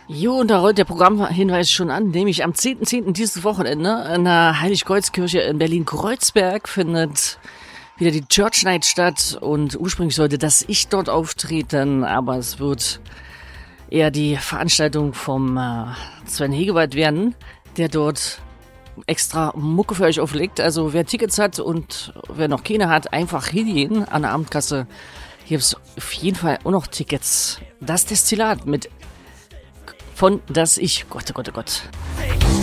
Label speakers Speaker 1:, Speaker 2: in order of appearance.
Speaker 1: Jo, und da rollt der Programmhinweis schon an, nämlich am 10.10. dieses Wochenende in der Heiligkreuzkirche in Berlin-Kreuzberg findet wieder die Church Night statt und ursprünglich sollte das ich dort auftreten, aber es wird eher die Veranstaltung vom Sven Hegewald werden, der dort extra Mucke für euch auflegt. Also wer Tickets hat und wer noch keine hat, einfach hingehen an der Abendkasse. Hier gibt es auf jeden Fall auch noch Tickets. Das Destillat mit von das Ich. Gott, oh Gott, oh Gott.